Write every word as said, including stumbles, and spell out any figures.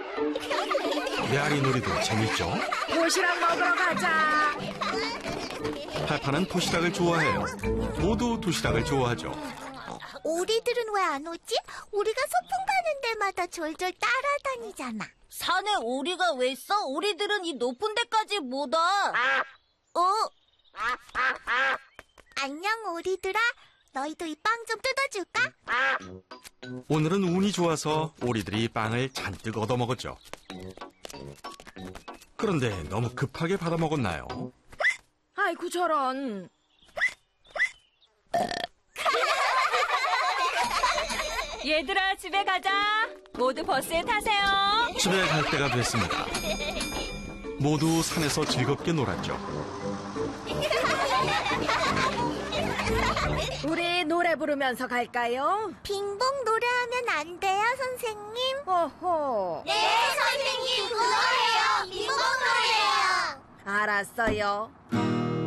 메아리놀이도 재밌죠? 도시락 먹으러 가자. 페파는 도시락을 좋아해요. 모두 도시락을 좋아하죠. 오리들은 왜 안 오지? 우리가 소풍 가는 데마다 졸졸 따라다니잖아. 산에 오리가 왜 있어? 오리들은 이 높은 데까지 못 와. 어? 안녕, 오리들아. 너희도 이 빵 좀 뜯어줄까? 오늘은 운이 좋아서 오리들이 빵을 잔뜩 얻어먹었죠. 그런데 너무 급하게 받아먹었나요? 아이고 저런. 얘들아, 집에 가자. 모두 버스에 타세요. 집에 갈 때가 됐습니다. 모두 산에서 즐겁게 놀았죠. 우리 노래 부르면서 갈까요? 빙봉 노래하면 안 돼요, 선생님? 호호. 네, 선생님, 그거예요. 빙봉 노래요. 알았어요.